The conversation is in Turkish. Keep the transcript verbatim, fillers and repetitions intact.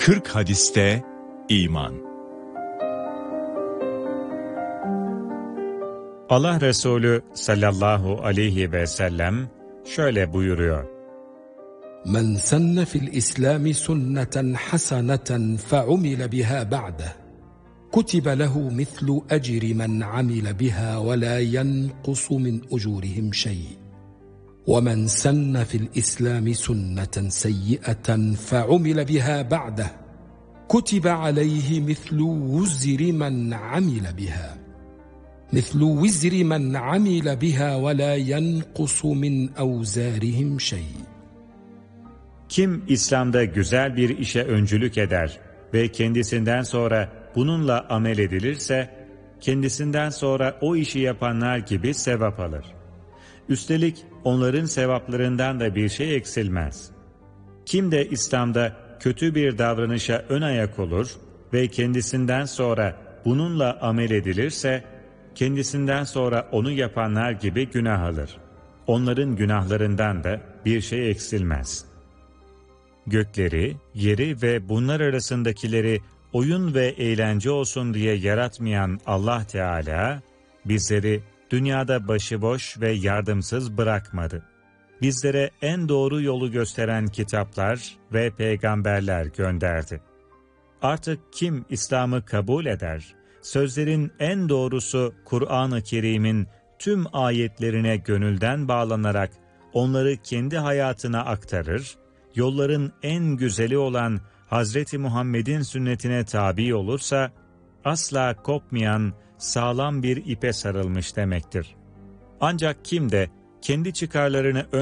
kırk hadiste iman. Allah Resulü sallallahu aleyhi ve sellem şöyle buyuruyor: Men senne fil İslami sünneten haseneten fe'umile biha ba'de kutibe lehu mislu ecri men amile biha ve la yenkusu min ucurihim şey. وَمَنْ سَنَّ فِي الْإِسْلَامِ سُنَّةً سَيِّئَةً فَعُمِلَ بِهَا بَعْدَهُ كُتِبَ عَلَيْهِ مِثْلُ وِزْرِ مَنْ عَمِلَ بِهَا مِثْلُ وِزْرِ مَنْ عَمِلَ بِهَا وَلَا يَنْقُصُ مِنْ أَوْزَارِهِمْ شَيْءٍ. Kim İslam'da güzel bir işe öncülük eder ve kendisinden sonra bununla amel edilirse, kendisinden sonra o işi yapanlar gibi sevap alır. Üstelik onların sevaplarından da bir şey eksilmez. Kim de İslam'da kötü bir davranışa ön ayak olur ve kendisinden sonra bununla amel edilirse, kendisinden sonra onu yapanlar gibi günah alır. Onların günahlarından da bir şey eksilmez. Gökleri, yeri ve bunlar arasındakileri oyun ve eğlence olsun diye yaratmayan Allah Teala, bizleri dünyada başıboş ve yardımsız bırakmadı. Bizlere en doğru yolu gösteren kitaplar ve peygamberler gönderdi. Artık kim İslam'ı kabul eder, sözlerin en doğrusu Kur'an-ı Kerim'in tüm ayetlerine gönülden bağlanarak onları kendi hayatına aktarır, yolların en güzeli olan Hazreti Muhammed'in sünnetine tabi olursa, asla kopmayan sağlam bir ipe sarılmış demektir. Ancak kim de kendi çıkarlarını ön